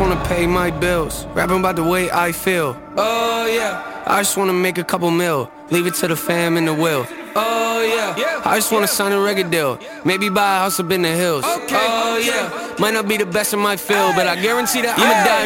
wanna pay my bills, rapping about the way I feel. Oh yeah, I just wanna make a couple mil, leave it to the fam and the will. Oh yeah, I just wanna sign a record deal, maybe buy a house up in the hills. Oh yeah, might not be the best in my field, but I guarantee that I'ma die